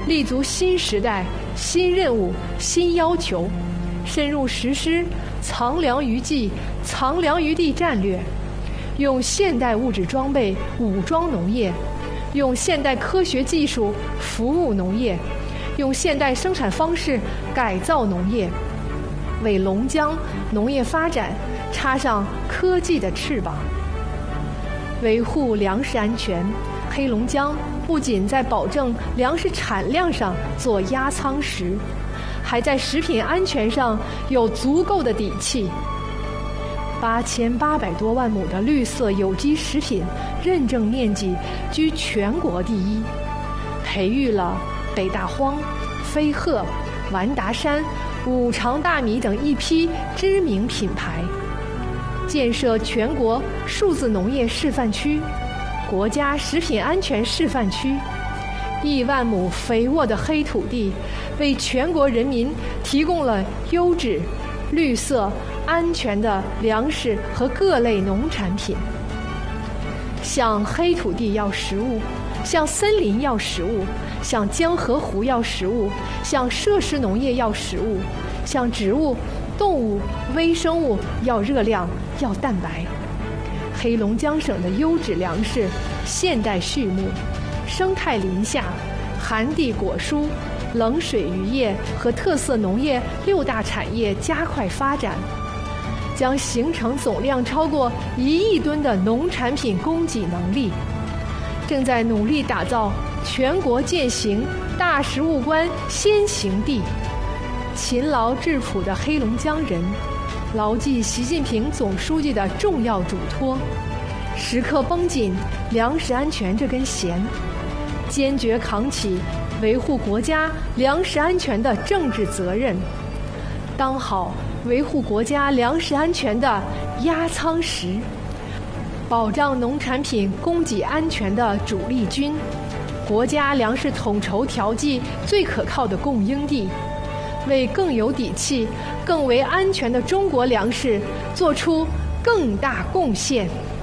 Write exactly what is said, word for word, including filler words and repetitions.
立足新时代、新任务、新要求，深入实施藏粮于技、藏粮于地战略，用现代物质装备武装农业，用现代科学技术服务农业，用现代生产方式改造农业，为龙江农业发展插上科技的翅膀。维护粮食安全，黑龙江不仅在保证粮食产量上做压舱石，还在食品安全上有足够的底气。八千八百多万亩的绿色有机食品认证面积居全国第一，培育了北大荒、飞鹤、完达山、五常大米等一批知名品牌，建设全国数字农业示范区、国家食品安全示范区，亿万亩肥沃的黑土地为全国人民提供了优质、绿色、安全的粮食和各类农产品。向黑土地要食物，向森林要食物，向江河湖要食物，向设施农业要食物，向植物、动物、微生物要热量、要蛋白。黑龙江省的优质粮食、现代畜牧、生态林下、寒地果蔬、冷水渔业和特色农业六大产业加快发展，将形成总量超过一亿吨的农产品供给能力。正在努力打造全国践行大食物观先行地。勤劳质朴的黑龙江人，牢记习近平总书记的重要嘱托，时刻绷紧粮食安全这根弦，坚决扛起维护国家粮食安全的政治责任，当好维护国家粮食安全的压舱石，保障农产品供给安全的主力军，国家粮食统筹调剂最可靠的供应地，为更有底气、更为安全的中国粮食做出更大贡献。